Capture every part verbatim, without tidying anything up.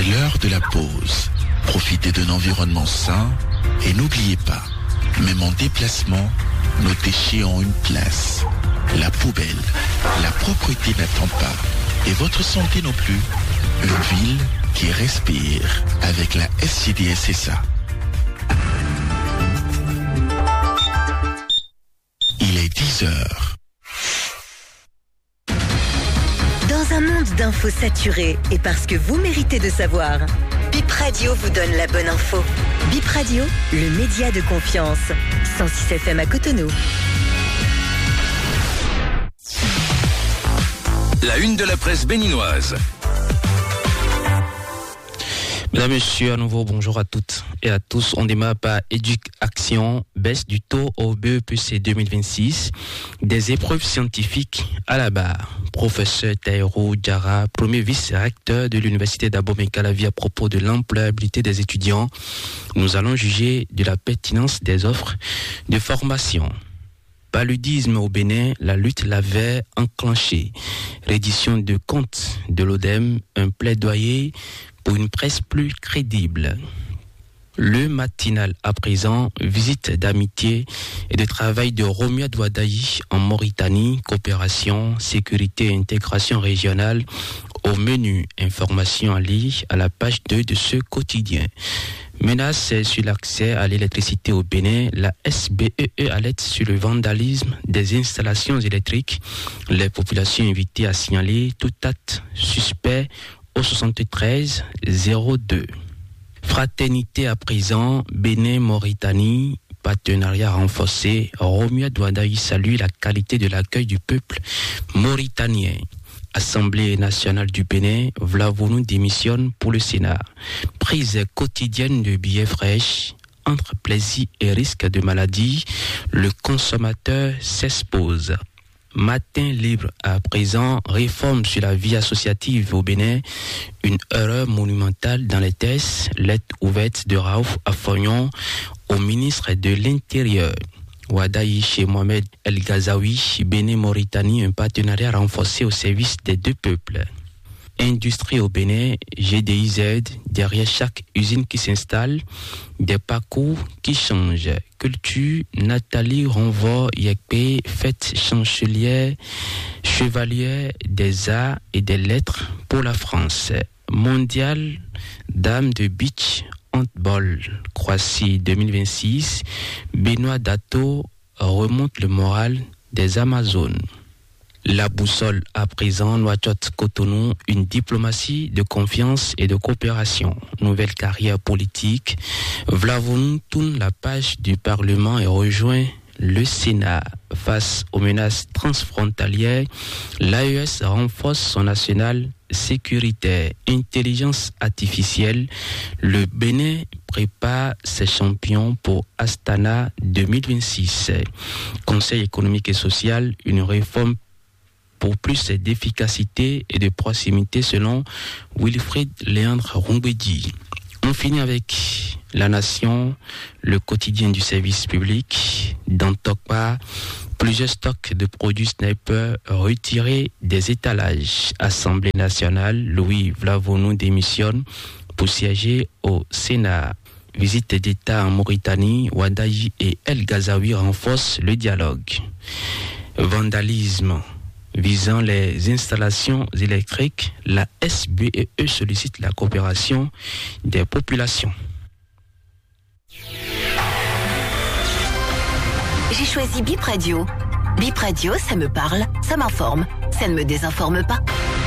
C'est l'heure de la pause. Profitez d'un environnement sain et n'oubliez pas, même en déplacement, nos déchets ont une place. La poubelle, la propreté n'attend pas. Et votre santé non plus. Une ville qui respire avec la S C D S S A. Il est dix heures. Dans un monde d'infos saturées et parce que vous méritez de savoir, Bip Radio vous donne la bonne info. Bip Radio, le média de confiance. cent six F M à Cotonou. La une de la presse béninoise. Mesdames, Messieurs, à nouveau, bonjour à toutes et à tous. On démarre par Éduc-Action, baisse du taux au B E P C deux mille vingt-six, des épreuves scientifiques à la barre. Professeur Taïro Diarra, premier vice-recteur de l'Université d'Abomey-Calavi, à propos de l'employabilité des étudiants. Nous allons juger de la pertinence des offres de formation. Paludisme au Bénin, la lutte l'avait enclenchée. Reddition de comptes de l'Odem, un plaidoyer pour une presse plus crédible. Le matinal à présent, visite d'amitié et de travail de Romia Douadaï en Mauritanie, coopération, sécurité et intégration régionale. Au menu, information à lire à la page deux de ce quotidien. Menace sur l'accès à l'électricité au Bénin, la S B E E alerte sur le vandalisme des installations électriques. Les populations invitées à signaler tout acte suspect au soixante-treize zéro deux. Fraternité à présent, Bénin-Mauritanie, partenariat renforcé. Romia Douadaï salue la qualité de l'accueil du peuple mauritanien. Assemblée nationale du Bénin, Vlavonou démissionne pour le Sénat. Prise quotidienne de billets fraîches. Entre plaisir et risque de maladie, le consommateur s'expose. Matin libre à présent, réforme sur la vie associative au Bénin, une erreur monumentale dans les tests, lettre ouverte de Raouf Afognon au ministre de l'Intérieur. Ouadaï chez Mohamed El Ghazaoui, Bénin-Mauritanie, un partenariat renforcé au service des deux peuples. Industrie au Bénin, G D I Z, derrière chaque usine qui s'installe, des parcours qui changent. Culture, Nathalie Ronvaux Yekpe, fête chancelière, chevalière des arts et des lettres pour la France. Mondial, dame de beach, handball, Croatie deux mille vingt-six, Benoît Dato remonte le moral des Amazones. La boussole à présent, Nouakchott Cotonou, une diplomatie de confiance et de coopération. Nouvelle carrière politique. Vlavonou tourne la page du Parlement et rejoint le Sénat. Face aux menaces transfrontalières, l'A E S renforce son arsenal sécuritaire. Intelligence artificielle, le Bénin prépare ses champions pour Astana deux mille vingt-six. Conseil économique et social, une réforme pour plus d'efficacité et de proximité selon Wilfried Léandre Roumbedi. On finit avec La Nation, le quotidien du service public. Dans Tokpa, plusieurs stocks de produits Sniper retirés des étalages. Assemblée nationale, Louis Vlavonou démissionne pour siéger au Sénat. Visite d'État en Mauritanie, Ouadaï et El Ghazaoui renforcent le dialogue. Vandalisme visant les installations électriques, la S B E E sollicite la coopération des populations. J'ai choisi Bip Radio. Bip Radio, ça me parle, ça m'informe, ça ne me désinforme pas.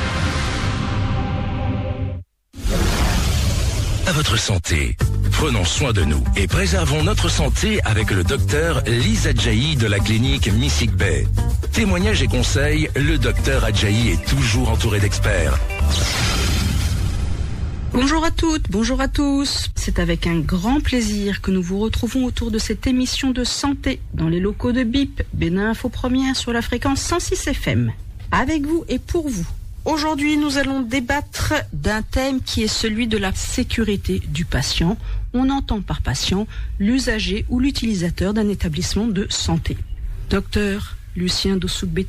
À votre santé. Prenons soin de nous et préservons notre santé avec le docteur Lise Adjaï de la clinique Missik Bay. Témoignages et conseils, le docteur Adjaï est toujours entouré d'experts. Bonjour à toutes, bonjour à tous. C'est avec un grand plaisir que nous vous retrouvons autour de cette émission de santé dans les locaux de Bip, Bénin Info Première sur la fréquence cent six F M. Avec vous et pour vous. Aujourd'hui, nous allons débattre d'un thème qui est celui de la sécurité du patient. On entend par patient l'usager ou l'utilisateur d'un établissement de santé. Docteur Lucien Dossougbété,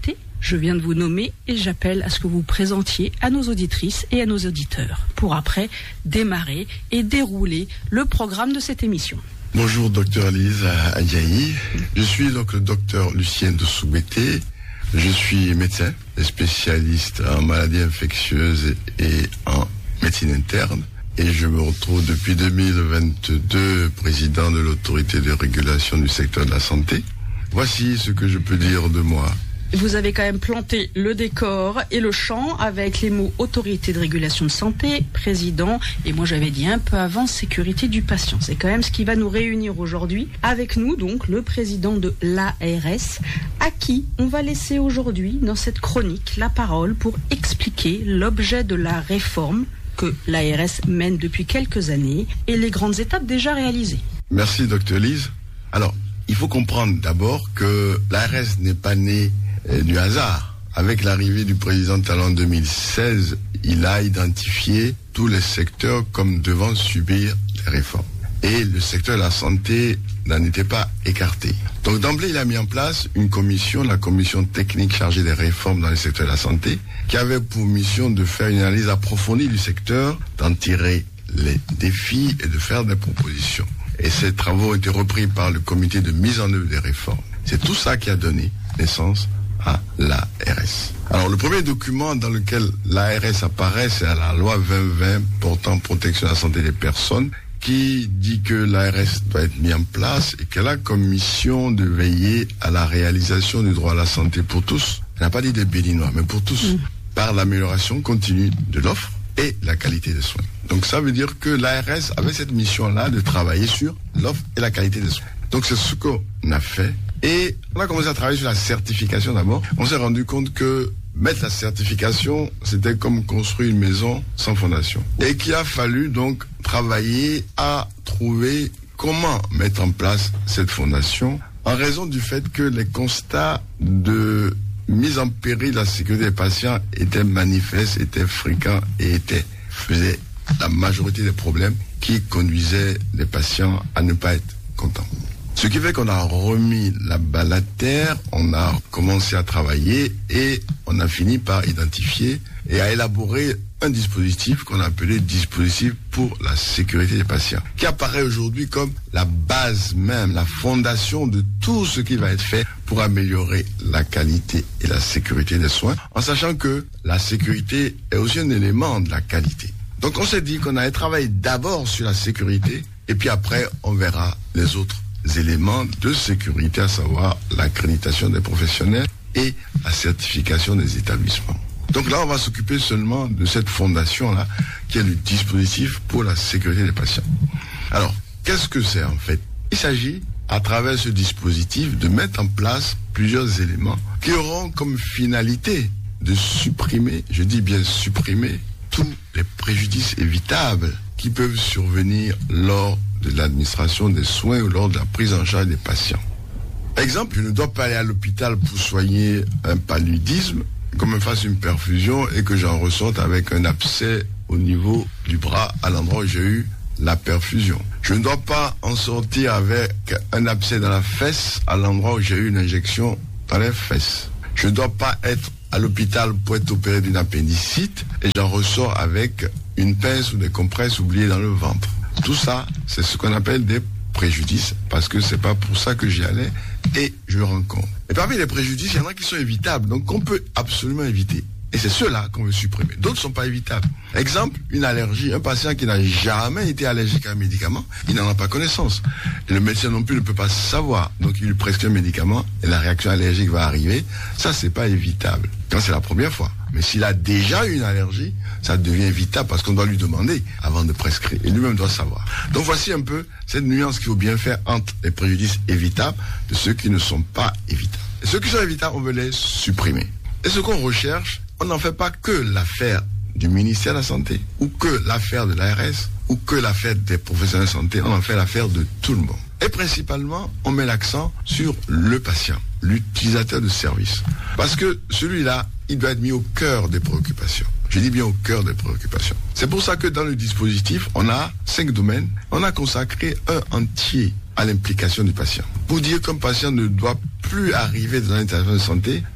je viens de vous nommer et j'appelle à ce que vous vous présentiez à nos auditrices et à nos auditeurs pour après démarrer et dérouler le programme de cette émission. Bonjour docteur Lise Adjahi, je suis donc le docteur Lucien de Soubété, je suis médecin et spécialiste en maladies infectieuses et en médecine interne et je me retrouve depuis deux mille vingt-deux président de l'autorité de régulation du secteur de la santé. Voici ce que je peux dire de moi. Vous avez quand même planté le décor et le champ avec les mots autorité de régulation de santé, président, et moi j'avais dit un peu avant sécurité du patient. C'est quand même ce qui va nous réunir aujourd'hui. Avec nous donc le président de l'A R S, à qui on va laisser aujourd'hui dans cette chronique la parole pour expliquer l'objet de la réforme que l'A R S mène depuis quelques années et les grandes étapes déjà réalisées. Merci docteur Lise. Alors, il faut comprendre d'abord que l'A R S n'est pas né euh, du hasard. Avec l'arrivée du président Talon en deux mille seize, il a identifié tous les secteurs comme devant subir des réformes. Et le secteur de la santé n'en était pas écarté. Donc d'emblée, il a mis en place une commission, la commission technique chargée des réformes dans le secteur de la santé, qui avait pour mission de faire une analyse approfondie du secteur, d'en tirer les défis et de faire des propositions. Et ces travaux ont été repris par le comité de mise en œuvre des réformes. C'est tout ça qui a donné naissance à l'A R S. Alors le premier document dans lequel l'A R S apparaît, c'est à la loi vingt vingt portant protection de la santé des personnes, qui dit que l'A R S doit être mis en place et qu'elle a comme mission de veiller à la réalisation du droit à la santé pour tous. Elle n'a pas dit des Béninois, mais pour tous, mmh. par l'amélioration continue de l'offre et la qualité des soins. Donc ça veut dire que l'A R S avait cette mission-là de travailler sur l'offre et la qualité des soins. Donc c'est ce qu'on a fait. Et on a commencé à travailler sur la certification d'abord. On s'est rendu compte que mettre la certification, c'était comme construire une maison sans fondation. Et qu'il a fallu donc travailler à trouver comment mettre en place cette fondation en raison du fait que les constats de mise en péril de la sécurité des patients étaient manifestes, étaient fréquents et étaient, faisaient la majorité des problèmes qui conduisaient les patients à ne pas être contents. Ce qui fait qu'on a remis la balle à terre, on a commencé à travailler et on a fini par identifier et à élaborer un dispositif qu'on a appelé dispositif pour la sécurité des patients, qui apparaît aujourd'hui comme la base même, la fondation de tout ce qui va être fait pour améliorer la qualité et la sécurité des soins, en sachant que la sécurité est aussi un élément de la qualité. Donc on s'est dit qu'on allait travailler d'abord sur la sécurité et puis après on verra les autres éléments de sécurité, à savoir l'accréditation des professionnels et la certification des établissements. Donc là, on va s'occuper seulement de cette fondation-là, qui est le dispositif pour la sécurité des patients. Alors, qu'est-ce que c'est en fait? Il s'agit, à travers ce dispositif, de mettre en place plusieurs éléments qui auront comme finalité de supprimer, je dis bien supprimer, tous les préjudices évitables qui peuvent survenir lors de l'administration des soins ou lors de la prise en charge des patients. Exemple, je ne dois pas aller à l'hôpital pour soigner un paludisme, qu'on me fasse une perfusion et que j'en ressorte avec un abcès au niveau du bras à l'endroit où j'ai eu la perfusion. Je ne dois pas en sortir avec un abcès dans la fesse à l'endroit où j'ai eu une injection dans les fesses. Je ne dois pas être à l'hôpital pour être opéré d'une appendicite et j'en ressors avec une pince ou des compresses oubliées dans le ventre. Tout ça, c'est ce qu'on appelle des préjudices, parce que c'est pas pour ça que j'y allais et je le rends compte. Et parmi les préjudices, il y en a qui sont évitables, donc qu'on peut absolument éviter. Et c'est ceux-là qu'on veut supprimer. D'autres ne sont pas évitables. Exemple, une allergie. Un patient qui n'a jamais été allergique à un médicament, il n'en a pas connaissance. Et le médecin non plus ne peut pas savoir. Donc il lui prescrit un médicament et la réaction allergique va arriver. Ça, c'est pas évitable. Quand c'est la première fois. Mais s'il a déjà eu une allergie, ça devient évitable parce qu'on doit lui demander avant de prescrire. Et lui-même doit savoir. Donc voici un peu cette nuance qu'il faut bien faire entre les préjudices évitables de ceux qui ne sont pas évitables. Et ceux qui sont évitables, on veut les supprimer. Et ce qu'on recherche, on n'en fait pas que l'affaire du ministère de la Santé, ou que l'affaire de l'A R S, ou que l'affaire des professionnels de santé, on en fait l'affaire de tout le monde. Et principalement, on met l'accent sur le patient, l'utilisateur de service. Parce que celui-là, il doit être mis au cœur des préoccupations. Je dis bien au cœur des préoccupations. C'est pour ça que dans le dispositif, on a cinq domaines. On a consacré un entier à l'implication du patient. Pour dire qu'un patient ne doit plus arriver dans un établissement de santé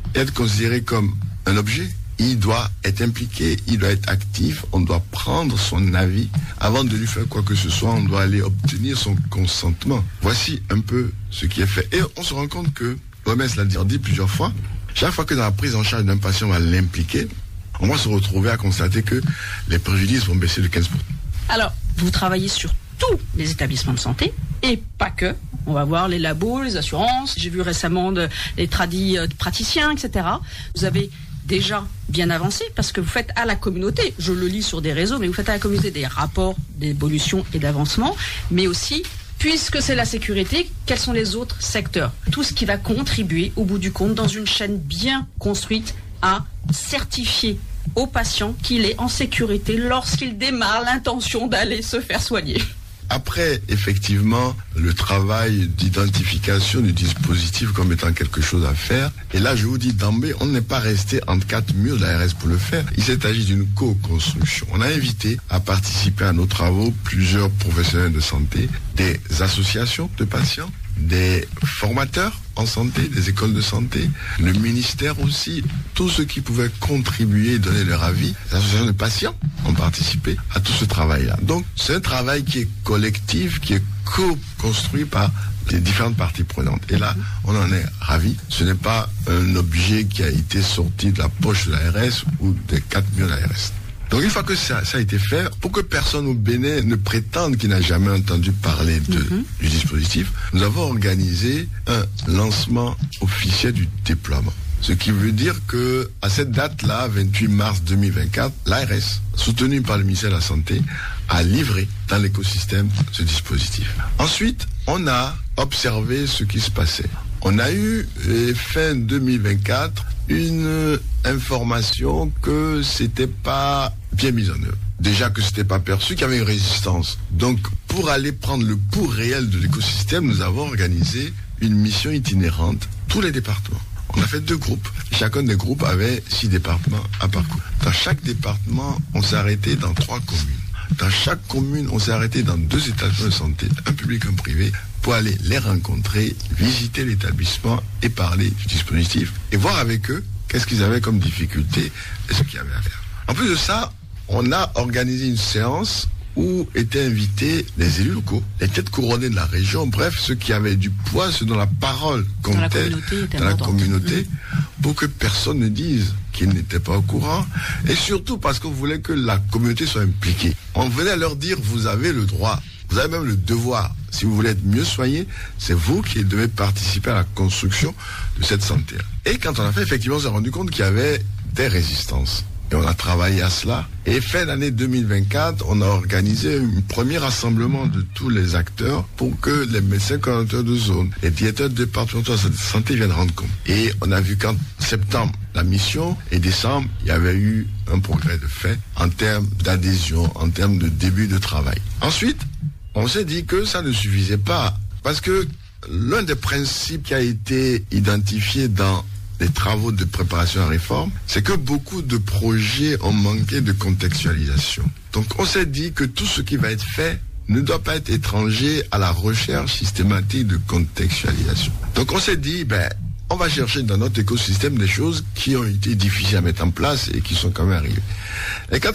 être considéré comme un objet. Il doit être impliqué, il doit être actif, on doit prendre son avis. Avant de lui faire quoi que ce soit, on doit aller obtenir son consentement. Voici un peu ce qui est fait. Et on se rend compte que, l'O M S l'a dit plusieurs fois, chaque fois que dans la prise en charge d'un patient on va l'impliquer, on va se retrouver à constater que les préjudices vont baisser de quinze pour cent. Alors, vous travaillez sur tous les établissements de santé, et pas que. On va voir les labos, les assurances. J'ai vu récemment de, les tradis euh, praticiens, et cetera. Vous avez déjà bien avancé parce que vous faites à la communauté, je le lis sur des réseaux, mais vous faites à la communauté des rapports d'évolution et d'avancement, mais aussi, puisque c'est la sécurité, quels sont les autres secteurs? Tout ce qui va contribuer, au bout du compte, dans une chaîne bien construite, à certifier au patient qu'il est en sécurité lorsqu'il démarre l'intention d'aller se faire soigner. Après, effectivement, le travail d'identification du dispositif comme étant quelque chose à faire, et là, je vous dis d'emblée, on n'est pas resté entre quatre murs de l'A R S pour le faire. Il s'est agi d'une co-construction. On a invité à participer à nos travaux plusieurs professionnels de santé, des associations de patients, des formateurs en santé, des écoles de santé, le ministère aussi, tous ceux qui pouvaient contribuer et donner leur avis, les associations de patients ont participé à tout ce travail-là. Donc, c'est un travail qui est collectif, qui est co-construit par les différentes parties prenantes. Et là, on en est ravis. Ce n'est pas un objet qui a été sorti de la poche de l'A R S ou des quatre murs de l'A R S. Donc une fois que ça, ça a été fait, pour que personne au Bénin ne prétende qu'il n'a jamais entendu parler de, mm-hmm. du dispositif, nous avons organisé un lancement officiel du déploiement. Ce qui veut dire que à cette date-là, vingt-huit mars deux mille vingt-quatre, l'A R S, soutenue par le ministère de la Santé, a livré dans l'écosystème ce dispositif. Ensuite, on a observé ce qui se passait. On a eu, fin deux mille vingt-quatre, une information que c'était pas bien mis en œuvre. Déjà que c'était pas perçu, qu'il y avait une résistance. Donc, pour aller prendre le pouls réel de l'écosystème, nous avons organisé une mission itinérante, tous les départements. On a fait deux groupes. Chacun des groupes avait six départements à parcourir. Dans chaque département, on s'est arrêté dans trois communes. Dans chaque commune, on s'est arrêté dans deux établissements de santé, un public, un privé, pour aller les rencontrer, visiter l'établissement et parler du dispositif et voir avec eux qu'est-ce qu'ils avaient comme difficulté et ce qu'il y avait à faire. En plus de ça, on a organisé une séance où étaient invités les élus locaux, les têtes couronnées de la région, bref, ceux qui avaient du poids, ceux dont la parole comptait dans la communauté, mmh. pour que personne ne dise qu'ils n'étaient pas au courant, et surtout parce qu'on voulait que la communauté soit impliquée. On venait leur dire, vous avez le droit, vous avez même le devoir. Si vous voulez être mieux soigné, c'est vous qui devez participer à la construction de cette santé. Et quand on a fait, effectivement, on s'est rendu compte qu'il y avait des résistances. Et on a travaillé à cela. Et fin d'année deux mille vingt-quatre, on a organisé un premier rassemblement de tous les acteurs pour que les médecins coordonnateurs de zone, les directeurs départementaux de santé viennent rendre compte. Et on a vu qu'en septembre, la mission, et décembre, il y avait eu un progrès de fait en termes d'adhésion, en termes de début de travail. Ensuite, on s'est dit que ça ne suffisait pas. Parce que l'un des principes qui a été identifié dans les travaux de préparation à la réforme, c'est que beaucoup de projets ont manqué de contextualisation. Donc on s'est dit que tout ce qui va être fait ne doit pas être étranger à la recherche systématique de contextualisation. Donc on s'est dit, ben, on va chercher dans notre écosystème des choses qui ont été difficiles à mettre en place et qui sont quand même arrivées. Et quand